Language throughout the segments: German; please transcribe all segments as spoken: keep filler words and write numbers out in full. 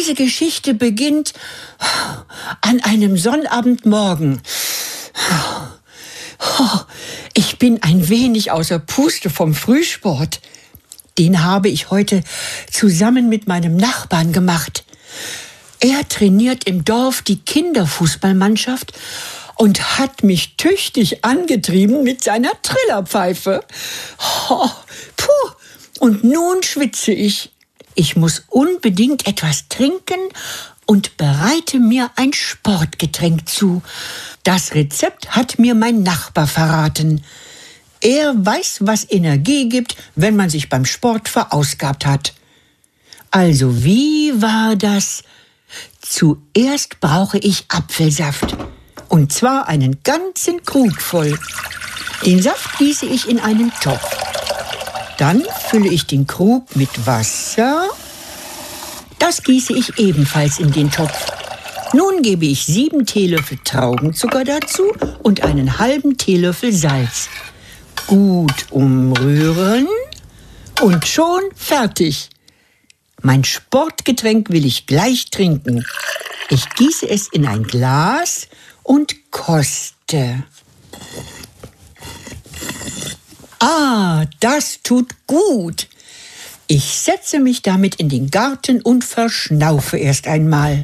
diese Geschichte beginnt an einem Sonnabendmorgen. Ich bin ein wenig außer Puste vom Frühsport. Den habe ich heute zusammen mit meinem Nachbarn gemacht. Er trainiert im Dorf die Kinderfußballmannschaft und hat mich tüchtig angetrieben mit seiner Trillerpfeife. Oh, puh, und nun schwitze ich. Ich muss unbedingt etwas trinken und bereite mir ein Sportgetränk zu. Das Rezept hat mir mein Nachbar verraten. Er weiß, was Energie gibt, wenn man sich beim Sport verausgabt hat. Also, wie war das? Zuerst brauche ich Apfelsaft. Und zwar einen ganzen Krug voll. Den Saft gieße ich in einen Topf. Dann fülle ich den Krug mit Wasser. Das gieße ich ebenfalls in den Topf. Nun gebe ich sieben Teelöffel Traubenzucker dazu und einen halben Teelöffel Salz. Gut umrühren und schon fertig. Mein Sportgetränk will ich gleich trinken. Ich gieße es in ein Glas und koste. Ah, das tut gut. Ich setze mich damit in den Garten und verschnaufe erst einmal.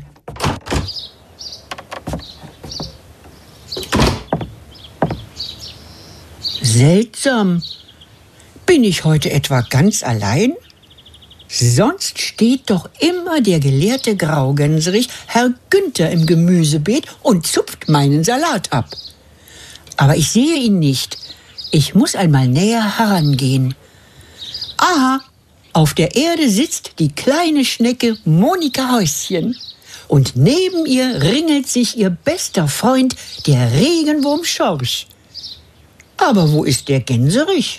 Seltsam. Bin ich heute etwa ganz allein? Sonst steht doch immer der gelehrte Graugänserich, Herr Günther, im Gemüsebeet und zupft meinen Salat ab. Aber ich sehe ihn nicht. Ich muss einmal näher herangehen. Aha, auf der Erde sitzt die kleine Schnecke Monika Häuschen. Und neben ihr ringelt sich ihr bester Freund, der Regenwurm Schorsch. Aber wo ist der Gänserich?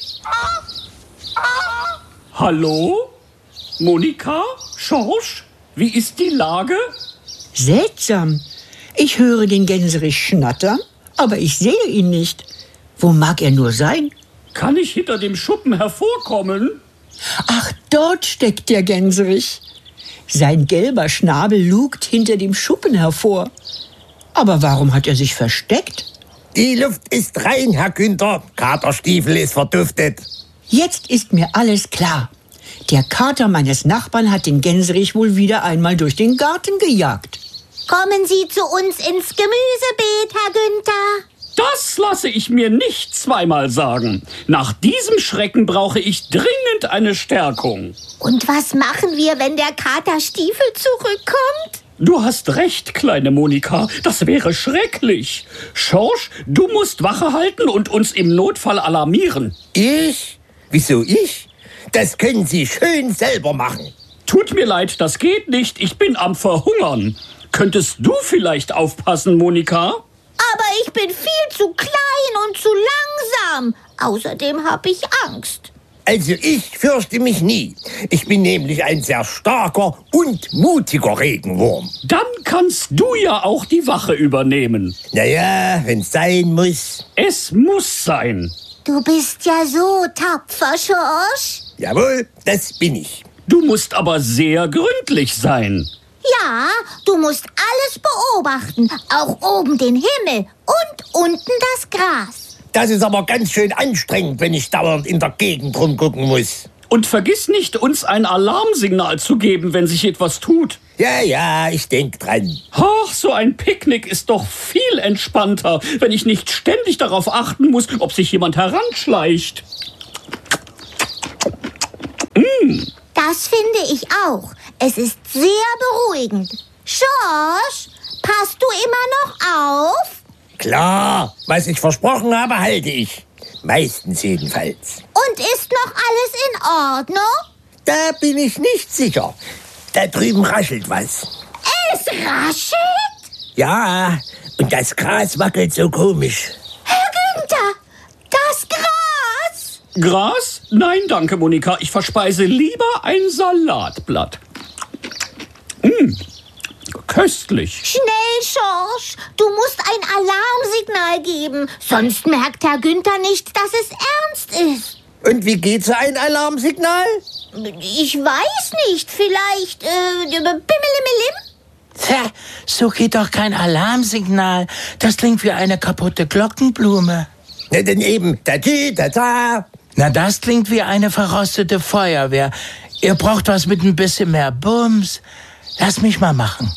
Hallo? Monika? Schorsch? Wie ist die Lage? Seltsam. Ich höre den Gänserich schnattern, aber ich sehe ihn nicht. Wo mag er nur sein? Kann ich hinter dem Schuppen hervorkommen? Ach, dort steckt der Gänserich. Sein gelber Schnabel lugt hinter dem Schuppen hervor. Aber warum hat er sich versteckt? Die Luft ist rein, Herr Günther. Katerstiefel ist verduftet. Jetzt ist mir alles klar. Der Kater meines Nachbarn hat den Gänserich wohl wieder einmal durch den Garten gejagt. Kommen Sie zu uns ins Gemüsebeet, Herr Günther. Das lasse ich mir nicht zweimal sagen. Nach diesem Schrecken brauche ich dringend eine Stärkung. Und was machen wir, wenn der Katerstiefel zurückkommt? Du hast recht, kleine Monika. Das wäre schrecklich. Schorsch, du musst Wache halten und uns im Notfall alarmieren. Ich? Wieso ich? Das können Sie schön selber machen. Tut mir leid, das geht nicht. Ich bin am Verhungern. Könntest du vielleicht aufpassen, Monika? Aber ich bin viel zu klein und zu langsam. Außerdem habe ich Angst. Also ich fürchte mich nie. Ich bin nämlich ein sehr starker und mutiger Regenwurm. Dann kannst du ja auch die Wache übernehmen. Naja, wenn's sein muss. Es muss sein. Du bist ja so tapfer, Schorsch. Jawohl, das bin ich. Du musst aber sehr gründlich sein. Ja, du musst alles beobachten, auch oben den Himmel und unten das Gras. Das ist aber ganz schön anstrengend, wenn ich dauernd in der Gegend rumgucken muss. Und vergiss nicht, uns ein Alarmsignal zu geben, wenn sich etwas tut. Ja, ja, ich denk dran. Ach, so ein Picknick ist doch viel entspannter, wenn ich nicht ständig darauf achten muss, ob sich jemand heranschleicht. Mm. Das finde ich auch. Es ist sehr beruhigend. Schorsch, passt du immer noch auf? Klar, was ich versprochen habe, halte ich. Meistens jedenfalls. Und ist noch alles in Ordnung? Da bin ich nicht sicher. Da drüben raschelt was. Es raschelt? Ja, und das Gras wackelt so komisch. Herr Günther, das Gras! Gras? Nein, danke, Monika. Ich verspeise lieber ein Salatblatt. Mmh, köstlich. Schnell, Schorsch. Du musst ein Alarmsignal geben. Sonst merkt Herr Günther nicht, dass es ernst ist. Und wie geht so ein Alarmsignal? Ich weiß nicht. Vielleicht, äh, Bimmelimmelim? Hä? So geht doch kein Alarmsignal. Das klingt wie eine kaputte Glockenblume. Na dann eben, tati, tata. Na, das klingt wie eine verrostete Feuerwehr. Ihr braucht was mit ein bisschen mehr Bums. Lass mich mal machen.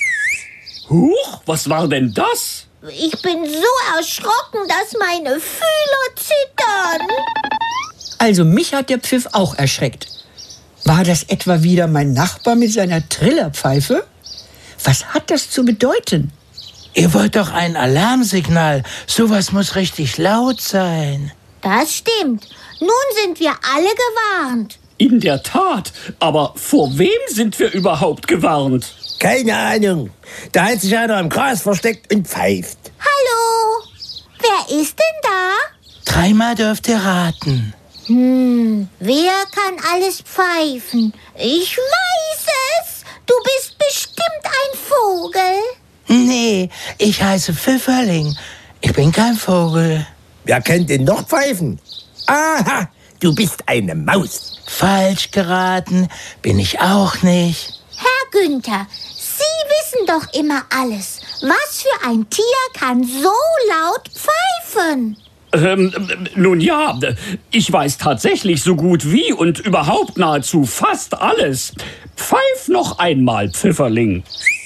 Huch, was war denn das? Ich bin so erschrocken, dass meine Fühler zittern. Also mich hat der Pfiff auch erschreckt. War das etwa wieder mein Nachbar mit seiner Trillerpfeife? Was hat das zu bedeuten? Ihr wollt doch ein Alarmsignal. Sowas muss richtig laut sein. Das stimmt. Nun sind wir alle gewarnt. In der Tat, aber vor wem sind wir überhaupt gewarnt? Keine Ahnung. Da hat sich einer im Gras versteckt und pfeift. Hallo? Wer ist denn da? Dreimal dürft ihr raten. Hm, wer kann alles pfeifen? Ich weiß es. Du bist bestimmt ein Vogel. Nee, ich heiße Pfifferling. Ich bin kein Vogel. Wer kann denn noch pfeifen? Aha, du bist eine Maus. Falsch geraten bin ich auch nicht. Herr Günther, Sie wissen doch immer alles. Was für ein Tier kann so laut pfeifen? Ähm, nun ja, ich weiß tatsächlich so gut wie und überhaupt nahezu fast alles. Pfeif noch einmal, Pfifferling.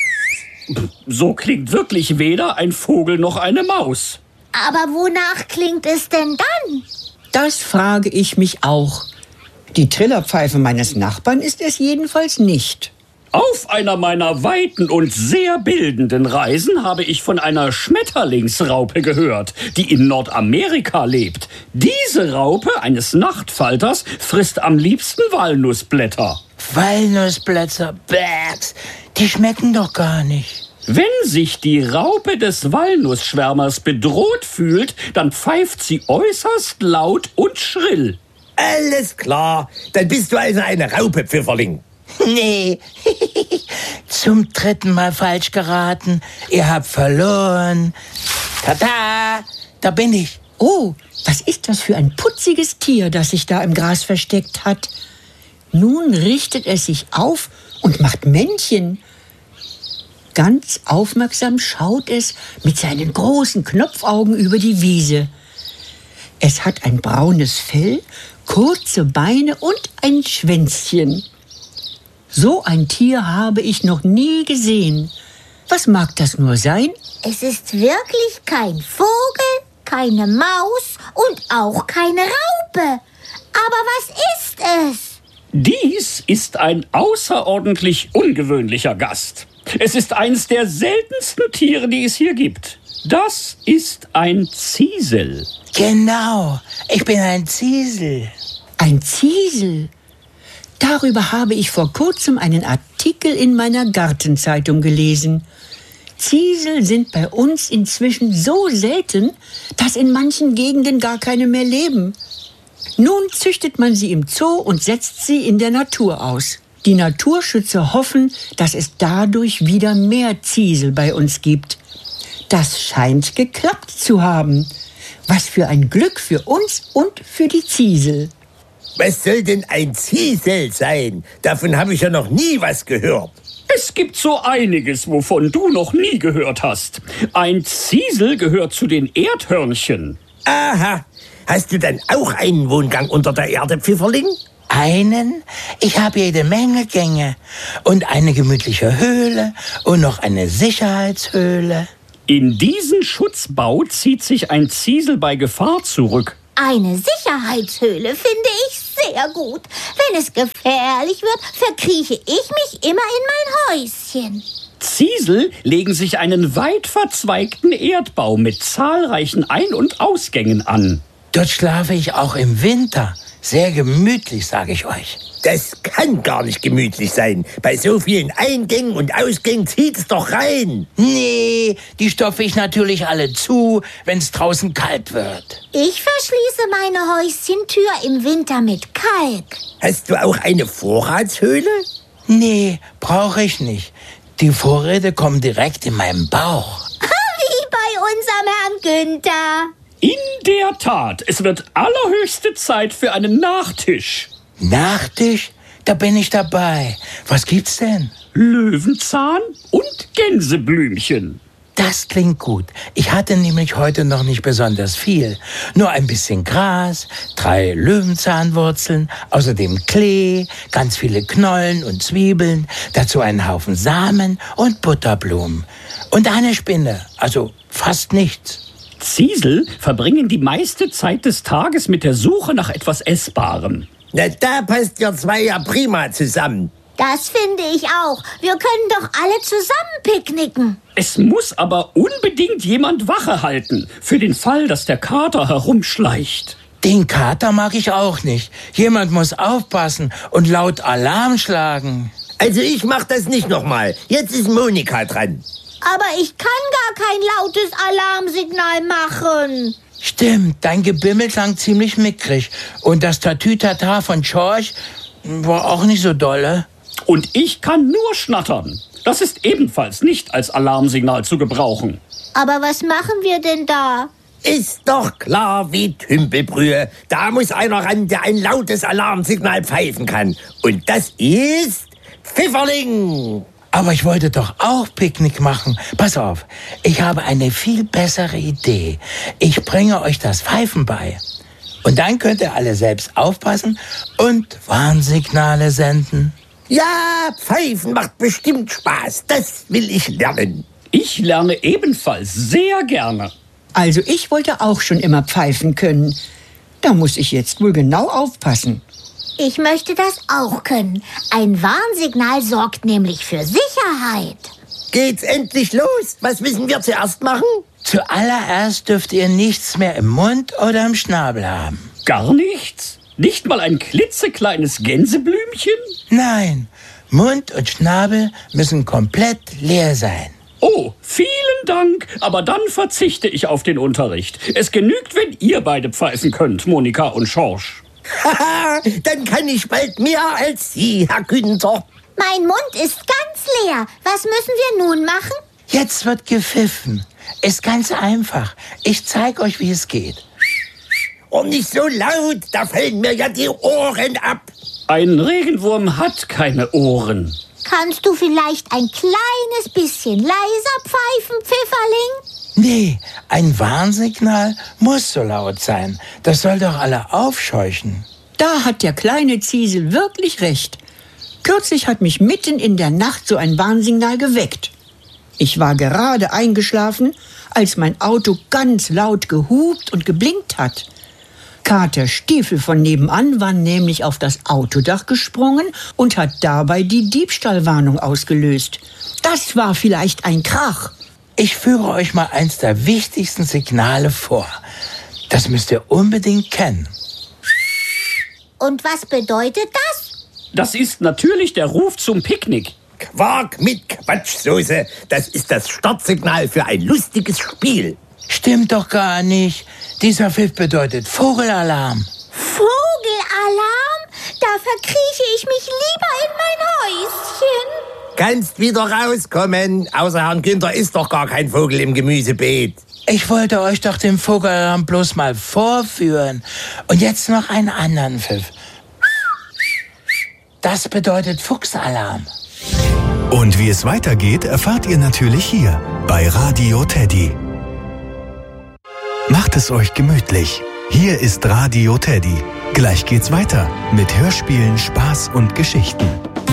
So klingt wirklich weder ein Vogel noch eine Maus. Aber wonach klingt es denn dann? Das frage ich mich auch. Die Trillerpfeife meines Nachbarn ist es jedenfalls nicht. Auf einer meiner weiten und sehr bildenden Reisen habe ich von einer Schmetterlingsraupe gehört, die in Nordamerika lebt. Diese Raupe eines Nachtfalters frisst am liebsten Walnussblätter. Walnussblätter, bäh, die schmecken doch gar nicht. Wenn sich die Raupe des Walnussschwärmers bedroht fühlt, dann pfeift sie äußerst laut und schrill. Alles klar, dann bist du also eine Raupe, Pfifferling. Nee, zum dritten Mal falsch geraten. Ihr habt verloren. Tada, da bin ich. Oh, was ist das für ein putziges Tier, das sich da im Gras versteckt hat? Nun richtet es sich auf und macht Männchen. Ganz aufmerksam schaut es mit seinen großen Knopfaugen über die Wiese. Es hat ein braunes Fell, kurze Beine und ein Schwänzchen. So ein Tier habe ich noch nie gesehen. Was mag das nur sein? Es ist wirklich kein Vogel, keine Maus und auch keine Raupe. Aber was ist es? Dies ist ein außerordentlich ungewöhnlicher Gast. Es ist eines der seltensten Tiere, die es hier gibt. Das ist ein Ziesel. Genau, ich bin ein Ziesel. Ein Ziesel? Darüber habe ich vor kurzem einen Artikel in meiner Gartenzeitung gelesen. Ziesel sind bei uns inzwischen so selten, dass in manchen Gegenden gar keine mehr leben. Nun züchtet man sie im Zoo und setzt sie in der Natur aus. Die Naturschützer hoffen, dass es dadurch wieder mehr Ziesel bei uns gibt. Das scheint geklappt zu haben. Was für ein Glück für uns und für die Ziesel. Was soll denn ein Ziesel sein? Davon habe ich ja noch nie was gehört. Es gibt so einiges, wovon du noch nie gehört hast. Ein Ziesel gehört zu den Erdhörnchen. Aha, hast du dann auch einen Wohngang unter der Erde, Pfifferling? Einen? Ich habe jede Menge Gänge. Und eine gemütliche Höhle und noch eine Sicherheitshöhle. In diesen Schutzbau zieht sich ein Ziesel bei Gefahr zurück. Eine Sicherheitshöhle finde ich sehr gut. Wenn es gefährlich wird, verkrieche ich mich immer in mein Häuschen. Ziesel legen sich einen weit verzweigten Erdbau mit zahlreichen Ein- und Ausgängen an. Dort schlafe ich auch im Winter. Sehr gemütlich, sage ich euch. Das kann gar nicht gemütlich sein. Bei so vielen Eingängen und Ausgängen zieht es doch rein. Nee, die stopfe ich natürlich alle zu, wenn es draußen kalt wird. Ich verschließe meine Häuschentür im Winter mit Kalk. Hast du auch eine Vorratshöhle? Nee, brauche ich nicht. Die Vorräte kommen direkt in meinen Bauch. Wie bei unserem Herrn Günther. In der Tat, es wird allerhöchste Zeit für einen Nachtisch. Nachtisch? Da bin ich dabei. Was gibt's denn? Löwenzahn und Gänseblümchen. Das klingt gut. Ich hatte nämlich heute noch nicht besonders viel. Nur ein bisschen Gras, drei Löwenzahnwurzeln, außerdem Klee, ganz viele Knollen und Zwiebeln, dazu einen Haufen Samen und Butterblumen. Und eine Spinne, also fast nichts. Ziesel verbringen die meiste Zeit des Tages mit der Suche nach etwas Essbarem. Na, da passt ihr zwei ja prima zusammen. Das finde ich auch. Wir können doch alle zusammen picknicken. Es muss aber unbedingt jemand Wache halten, für den Fall, dass der Kater herumschleicht. Den Kater mag ich auch nicht. Jemand muss aufpassen und laut Alarm schlagen. Also ich mach das nicht nochmal. Jetzt ist Monika dran. Aber ich kann gar kein lautes Alarmsignal machen. Stimmt, dein Gebimmel klang ziemlich mickrig. Und das Tatütata von Schorch war auch nicht so dolle. Und ich kann nur schnattern. Das ist ebenfalls nicht als Alarmsignal zu gebrauchen. Aber was machen wir denn da? Ist doch klar wie Tümpelbrühe. Da muss einer ran, der ein lautes Alarmsignal pfeifen kann. Und das ist Pfifferling. Aber ich wollte doch auch Picknick machen. Pass auf, ich habe eine viel bessere Idee. Ich bringe euch das Pfeifen bei. Und dann könnt ihr alle selbst aufpassen und Warnsignale senden. Ja, Pfeifen macht bestimmt Spaß. Das will ich lernen. Ich lerne ebenfalls sehr gerne. Also ich wollte auch schon immer pfeifen können. Da muss ich jetzt wohl genau aufpassen. Ich möchte das auch können. Ein Warnsignal sorgt nämlich für Sicherheit. Geht's endlich los? Was müssen wir zuerst machen? Zuallererst dürft ihr nichts mehr im Mund oder im Schnabel haben. Gar nichts? Nicht mal ein klitzekleines Gänseblümchen? Nein, Mund und Schnabel müssen komplett leer sein. Oh, vielen Dank, aber dann verzichte ich auf den Unterricht. Es genügt, wenn ihr beide pfeifen könnt, Monika und Schorsch. Haha, dann kann ich bald mehr als Sie, Herr Günther. Mein Mund ist ganz leer. Was müssen wir nun machen? Jetzt wird gepfiffen. Ist ganz einfach. Ich zeige euch, wie es geht. Und nicht so laut, da fallen mir ja die Ohren ab. Ein Regenwurm hat keine Ohren. Kannst du vielleicht ein kleines bisschen leiser pfeifen, Pfifferling? Nee, ein Warnsignal muss so laut sein. Das soll doch alle aufscheuchen. Da hat der kleine Ziesel wirklich recht. Kürzlich hat mich mitten in der Nacht so ein Warnsignal geweckt. Ich war gerade eingeschlafen, als mein Auto ganz laut gehupt und geblinkt hat. Kater Stiefel von nebenan war nämlich auf das Autodach gesprungen und hat dabei die Diebstahlwarnung ausgelöst. Das war vielleicht ein Krach. Ich führe euch mal eins der wichtigsten Signale vor. Das müsst ihr unbedingt kennen. Und was bedeutet das? Das ist natürlich der Ruf zum Picknick. Quark mit Quatschsoße, das ist das Startsignal für ein lustiges Spiel. Stimmt doch gar nicht. Dieser Pfiff bedeutet Vogelalarm. Vogelalarm? Da verkrieche ich mich lieber in mein Häuschen. Kannst wieder rauskommen. Außer Herrn Günther ist doch gar kein Vogel im Gemüsebeet. Ich wollte euch doch den Vogelalarm bloß mal vorführen. Und jetzt noch einen anderen Pfiff. Das bedeutet Fuchsalarm. Und wie es weitergeht, erfahrt ihr natürlich hier bei Radio Teddy. Macht es euch gemütlich. Hier ist Radio Teddy. Gleich geht's weiter mit Hörspielen, Spaß und Geschichten.